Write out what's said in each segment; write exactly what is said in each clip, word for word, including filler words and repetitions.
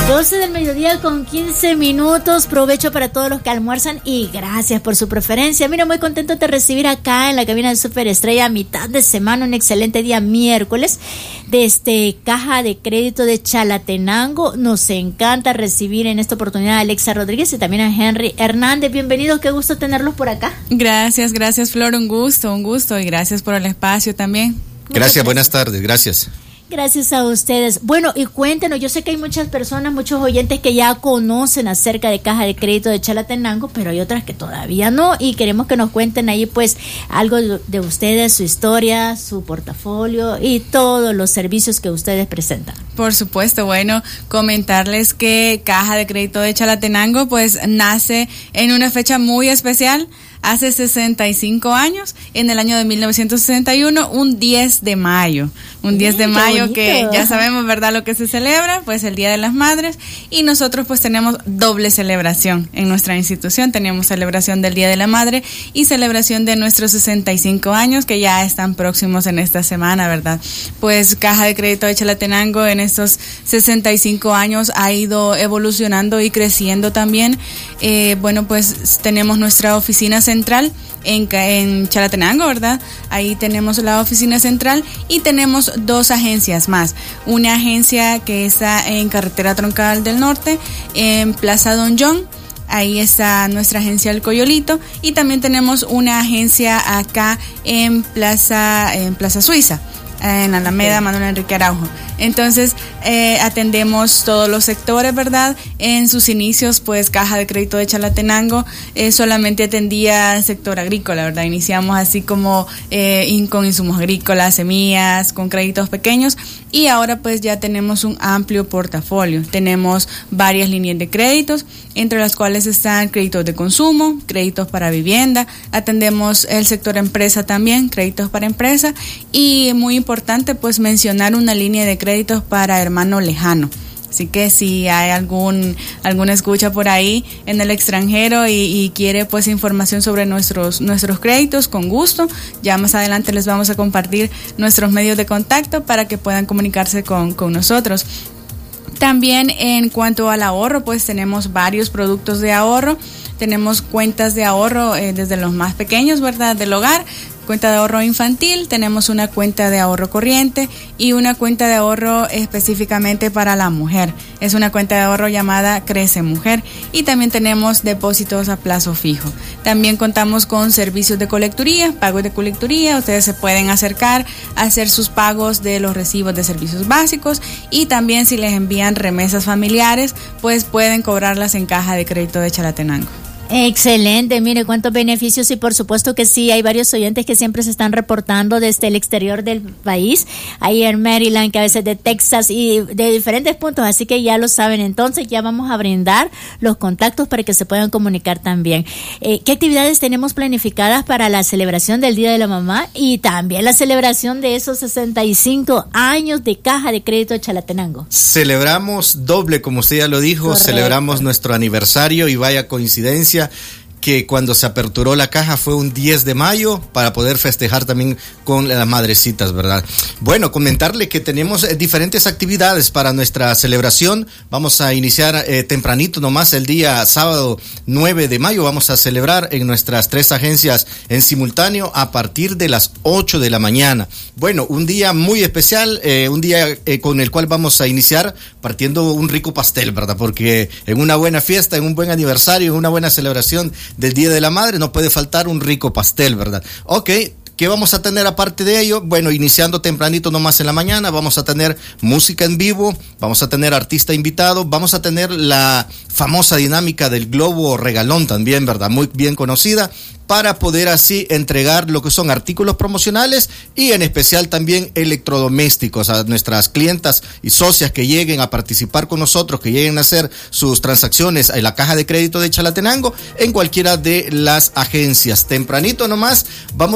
doce del mediodía con quince minutos. Provecho para todos los que almuerzan y gracias por su preferencia. Mira, muy contento de recibir acá en la cabina de Superestrella a mitad de semana, un excelente día miércoles, desde Caja de Crédito de Chalatenango. Nos encanta recibir en esta oportunidad a Alexa Rodríguez y también a Henry Hernández. Bienvenidos, qué gusto tenerlos por acá. Gracias, gracias Flor, un gusto, un gusto y gracias por el espacio también. Gracias, gracias. Buenas tardes, gracias. Gracias a ustedes. Bueno, y cuéntenos, yo sé que hay muchas personas, muchos oyentes que ya conocen acerca de Caja de Crédito de Chalatenango, pero hay otras que todavía no, y queremos que nos cuenten ahí pues algo de ustedes, su historia, su portafolio y todos los servicios que ustedes presentan. Por supuesto, bueno, comentarles que Caja de Crédito de Chalatenango pues nace en una fecha muy especial. Hace sesenta y cinco años, en el año de mil novecientos sesenta y uno, un diez de mayo. Un diez de mayo que ya sabemos, ¿verdad?, lo que se celebra, pues el Día de las Madres. Y nosotros pues tenemos doble celebración en nuestra institución. Tenemos celebración del Día de la Madre y celebración de nuestros sesenta y cinco años, que ya están próximos en esta semana, ¿verdad? Pues Caja de Crédito de Chalatenango en estos sesenta y cinco años ha ido evolucionando y creciendo también. Eh, bueno, pues tenemos nuestra oficina central en, en Chalatenango, ¿verdad? Ahí tenemos la oficina central y tenemos dos agencias más. Una agencia que está en Carretera Troncal del Norte, en Plaza Don John. Ahí está nuestra agencia El Coyolito, y también tenemos una agencia acá en Plaza, en Plaza Suiza, en Alameda Manuel Enrique Araujo. Entonces eh, atendemos todos los sectores, ¿verdad? En sus inicios, pues Caja de Crédito de Chalatenango eh, solamente atendía el sector agrícola, ¿verdad? Iniciamos así como eh, in, con insumos agrícolas, semillas, con créditos pequeños, y ahora pues ya tenemos un amplio portafolio. Tenemos varias líneas de créditos, entre las cuales están créditos de consumo, créditos para vivienda, atendemos el sector empresa también, créditos para empresa, y muy importante pues mencionar una línea de créditos para hermano lejano. Así que si hay algún alguna escucha por ahí en el extranjero y, y quiere pues información sobre nuestros nuestros créditos, con gusto, ya más adelante les vamos a compartir nuestros medios de contacto para que puedan comunicarse con, con nosotros. También en cuanto al ahorro, pues tenemos varios productos de ahorro. Tenemos cuentas de ahorro eh, desde los más pequeños, ¿verdad?, del hogar. Cuenta de ahorro infantil, tenemos una cuenta de ahorro corriente y una cuenta de ahorro específicamente para la mujer. Es una cuenta de ahorro llamada Crece Mujer, y también tenemos depósitos a plazo fijo. También contamos con servicios de colecturía, pagos de colecturía. Ustedes se pueden acercar a hacer sus pagos de los recibos de servicios básicos, y también si les envían remesas familiares, pues pueden cobrarlas en Caja de Crédito de Chalatenango. Excelente, mire cuántos beneficios, y por supuesto que sí, hay varios oyentes que siempre se están reportando desde el exterior del país, ahí en Maryland, que a veces de Texas y de diferentes puntos, así que ya lo saben. Entonces ya vamos a brindar los contactos para que se puedan comunicar también. Eh, ¿Qué actividades tenemos planificadas para la celebración del Día de la Mamá y también la celebración de esos sesenta y cinco años de Caja de Crédito de Chalatenango? Celebramos doble, como usted ya lo dijo. Correcto. Celebramos nuestro aniversario, y vaya coincidencia que cuando se aperturó la caja fue un diez de mayo para poder festejar también con las madrecitas, ¿verdad? Bueno, comentarle que tenemos eh, diferentes actividades para nuestra celebración. Vamos a iniciar eh, tempranito nomás el día sábado nueve de mayo. Vamos a celebrar en nuestras tres agencias en simultáneo a partir de las ocho de la mañana. Bueno, un día muy especial, eh, un día eh, con el cual vamos a iniciar partiendo un rico pastel, ¿verdad? Porque en una buena fiesta, en un buen aniversario, en una buena celebración del Día de la Madre, no puede faltar un rico pastel, ¿verdad? Ok, ¿qué vamos a tener aparte de ello? Bueno, iniciando tempranito nomás en la mañana, vamos a tener música en vivo, vamos a tener artista invitado, vamos a tener la famosa dinámica del globo regalón también, ¿verdad? Muy bien conocida, para poder así entregar lo que son artículos promocionales y en especial también electrodomésticos a nuestras clientas y socias que lleguen a participar con nosotros, que lleguen a hacer sus transacciones en la Caja de Crédito de Chalatenango en cualquiera de las agencias. Tempranito nomás vamos a iniciar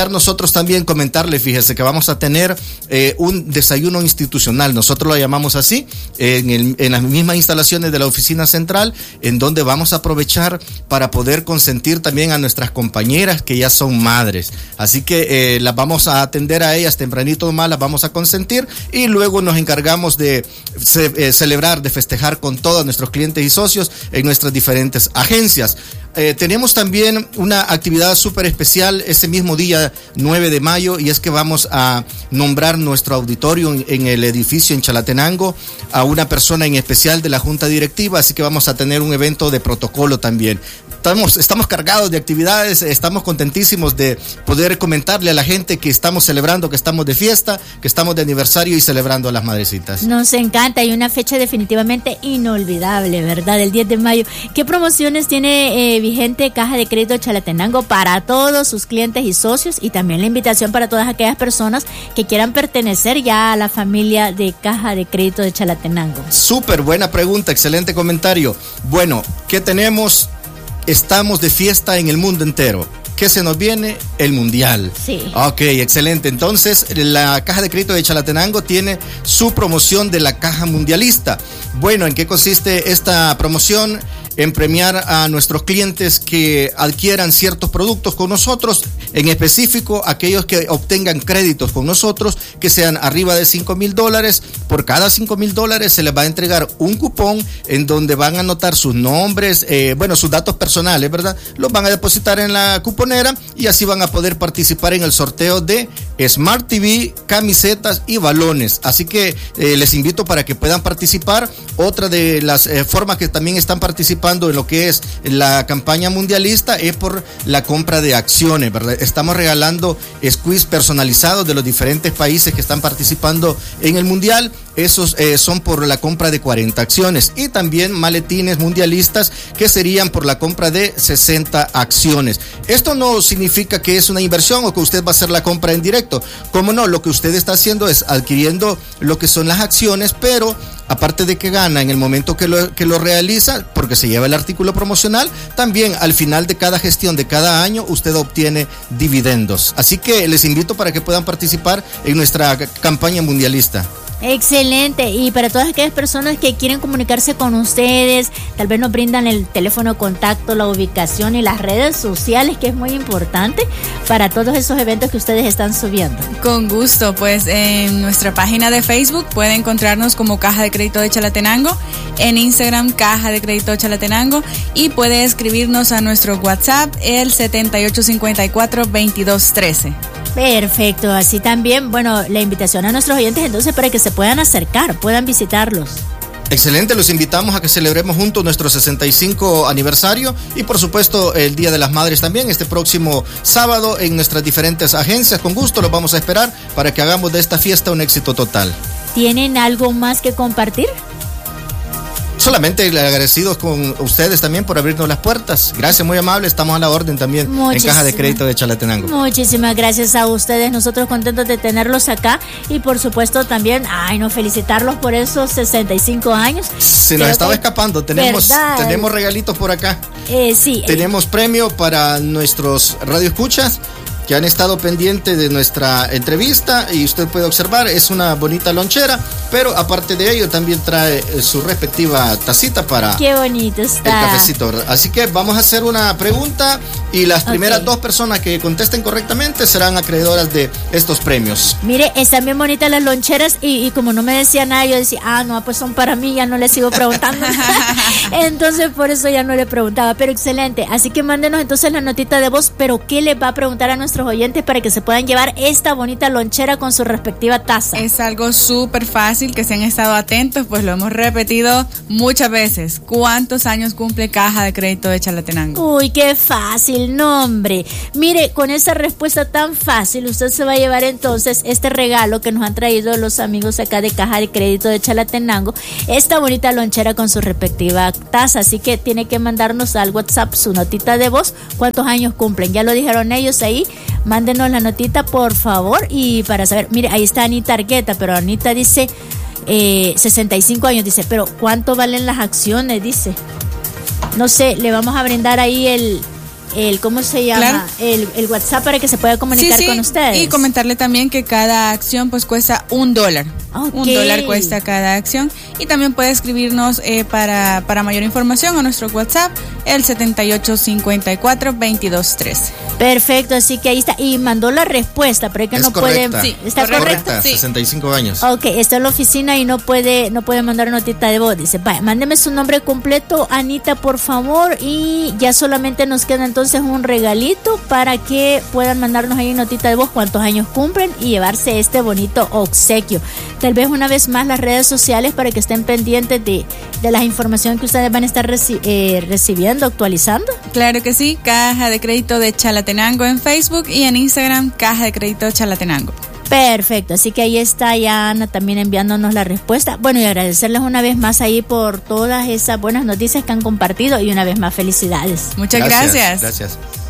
aprovechar nosotros también comentarle, fíjese que vamos a tener eh, un desayuno institucional, nosotros lo llamamos así, en, el, en las mismas instalaciones de la oficina central, en donde vamos a aprovechar para poder consentir también a nuestras compañeras que ya son madres. Así que eh, las vamos a atender a ellas tempranito más, las vamos a consentir y luego nos encargamos de ce- eh, celebrar, de festejar con todos nuestros clientes y socios en nuestras diferentes agencias. Eh, tenemos también una actividad súper especial ese mismo día nueve de mayo, y es que vamos a nombrar nuestro auditorio en, en el edificio en Chalatenango a una persona en especial de la junta directiva, así que vamos a tener un evento de protocolo también. Estamos, estamos cargados de actividades, estamos contentísimos de poder comentarle a la gente que estamos celebrando, que estamos de fiesta, que estamos de aniversario y celebrando a las madrecitas. Nos encanta, y una fecha definitivamente inolvidable, ¿verdad? El diez de mayo. ¿Qué promociones tiene eh, vigente Caja de Crédito de Chalatenango para todos sus clientes y socios? Y también la invitación para todas aquellas personas que quieran pertenecer ya a la familia de Caja de Crédito de Chalatenango. Súper buena pregunta, excelente comentario. Bueno, ¿qué tenemos? Estamos de fiesta en el mundo entero. ¿Qué se nos viene? El Mundial. Sí. Ok, excelente. Entonces, la Caja de Crédito de Chalatenango tiene su promoción de la Caja Mundialista. Bueno, ¿en qué consiste esta promoción? En premiar a nuestros clientes que adquieran ciertos productos con nosotros, en específico aquellos que obtengan créditos con nosotros que sean arriba de cinco mil dólares. Por cada cinco mil dólares se les va a entregar un cupón en donde van a anotar sus nombres, eh, bueno, sus datos personales, ¿verdad? Los van a depositar en la cuponera y así van a poder participar en el sorteo de Smart T V, camisetas y balones. Así que eh, les invito para que puedan participar. Otra de las eh, formas que también están participando en lo que es la campaña mundialista es por la compra de acciones, ¿verdad? Estamos regalando squeeze personalizados de los diferentes países que están participando en el mundial. Esos eh, son por la compra de cuarenta acciones, y también maletines mundialistas que serían por la compra de sesenta acciones. Esto no significa que es una inversión o que usted va a hacer la compra en directo. Como no, lo que usted está haciendo es adquiriendo lo que son las acciones, pero aparte de que gana en el momento que lo, que lo realiza, porque se lleva el artículo promocional, también al final de cada gestión de cada año usted obtiene dividendos. Así que les invito para que puedan participar en nuestra campaña mundialista. Excelente. Y para todas aquellas personas que quieren comunicarse con ustedes, tal vez nos brindan el teléfono de contacto, la ubicación y las redes sociales, que es muy importante para todos esos eventos que ustedes están subiendo. Con gusto, pues en nuestra página de Facebook puede encontrarnos como Caja de Crédito de Chalatenango, en Instagram Caja de Crédito de Chalatenango, y puede escribirnos a nuestro WhatsApp el setenta y ocho cincuenta y cuatro veintidós trece. Perfecto, así también, bueno, la invitación a nuestros oyentes entonces para que se puedan acercar, puedan visitarlos. Excelente, los invitamos a que celebremos juntos nuestro sesenta y cinco aniversario y por supuesto el Día de las Madres también este próximo sábado en nuestras diferentes agencias. Con gusto los vamos a esperar para que hagamos de esta fiesta un éxito total. ¿Tienen algo más que compartir? Solamente agradecidos con ustedes también por abrirnos las puertas. Gracias, muy amable. Estamos a la orden también Muchísima. en Caja de Crédito de Chalatenango. Muchísimas gracias a ustedes. Nosotros contentos de tenerlos acá y por supuesto también, ay, no, felicitarlos por esos sesenta y cinco años. Se nos estaba escapando. Tenemos, tenemos regalitos por acá. Eh, sí. Tenemos eh. premio para nuestros radioescuchas que han estado pendientes de nuestra entrevista, y usted puede observar, es una bonita lonchera, pero aparte de ello también trae su respectiva tacita para Qué bonito está. el cafecito, ¿verdad? Así que vamos a hacer una pregunta y las primeras okay. dos personas que contesten correctamente serán acreedoras de estos premios. Mire, están bien bonitas las loncheras y, y como no me decía nada, yo decía, ah, no, pues son para mí, ya no les sigo preguntando. Entonces por eso ya no le preguntaba, pero excelente. Así que mándenos entonces la notita de voz, pero ¿qué les va a preguntar a nuestros oyentes para que se puedan llevar esta bonita lonchera con su respectiva taza? Es algo súper fácil, que se han estado atentos, pues lo hemos repetido muchas veces. ¿Cuántos años cumple Caja de Crédito de Chalatenango? Uy, qué fácil, no hombre. Mire, con esa respuesta tan fácil, usted se va a llevar entonces este regalo que nos han traído los amigos acá de Caja de Crédito de Chalatenango, esta bonita lonchera con su respectiva taza. Así que tiene que mandarnos al WhatsApp su notita de voz, cuántos años cumplen. Ya lo dijeron ellos ahí. Mándenos la notita, por favor, y para saber, mire, ahí está Anita Argueta, pero Anita dice eh, sesenta y cinco años, dice, pero ¿cuánto valen las acciones? Dice, no sé, le vamos a brindar ahí el, el ¿cómo se llama? Claro. El, el WhatsApp para que se pueda comunicar sí, sí. con ustedes. Y comentarle también que cada acción pues cuesta un dólar. Okay. Un dólar cuesta cada acción. Y también puede escribirnos eh, para, para mayor información a nuestro WhatsApp, el setenta y ocho cincuenta y cuatro veintidós trece. Perfecto, así que ahí está. Y mandó la respuesta, pero es que es no correcta. puede. Sí, ¿Está correcta? Correcta, Sí. sesenta y cinco años. Ok, está en la oficina y no puede, no puede mandar notita de voz. Dice, vaya, mándeme su nombre completo, Anita, por favor. Y ya solamente nos queda entonces un regalito para que puedan mandarnos ahí notita de voz cuántos años cumplen y llevarse este bonito obsequio. Tal vez una vez más las redes sociales para que estén pendientes de, de las informaciones que ustedes van a estar reci- eh, recibiendo, actualizando. Claro que sí, Caja de Crédito de Chalatenango en Facebook y en Instagram, Caja de Crédito Chalatenango. Perfecto, así que ahí está ya Ana también enviándonos la respuesta. Bueno, y agradecerles una vez más ahí por todas esas buenas noticias que han compartido y una vez más felicidades. Muchas gracias. Gracias.